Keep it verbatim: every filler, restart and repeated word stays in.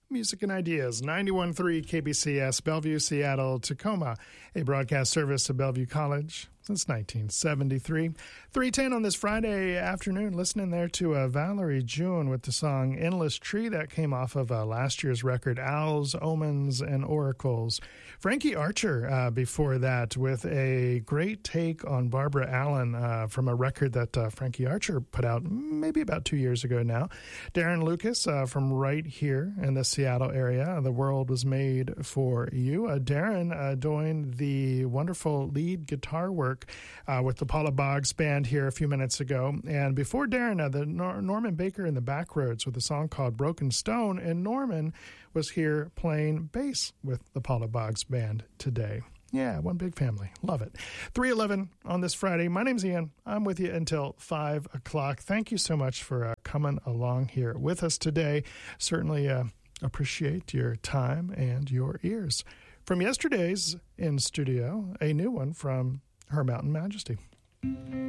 Music and Ideas, ninety-one point three K B C S, Bellevue, Seattle, Tacoma, a broadcast service of Bellevue College since nineteen seventy-three. three ten on this Friday afternoon, listening there to uh, Valerie June with the song Endless Tree that came off of uh, last year's record, Owls, Omens, and Oracles. Frankie Archer uh, before that with a great take on Barbara Allen uh, from a record that uh, Frankie Archer put out maybe about two years ago now. Darren Lucas uh, from right here in the Seattle area, The World Was Made for You. Uh, Darren uh, doing the wonderful lead guitar work uh, with the Paula Boggs Band here a few minutes ago. And before Darren, uh, the Nor- Norman Baker and the Backroads with a song called Broken Stone. And Norman was here playing bass with the Paula Boggs Band today. Yeah, one big family. Love it. three eleven on this Friday. My name's Ian. I'm with you until five o'clock. Thank you so much for uh, coming along here with us today. Certainly uh, appreciate your time and your ears. From yesterday's in studio, a new one from Her Mountain Majesty.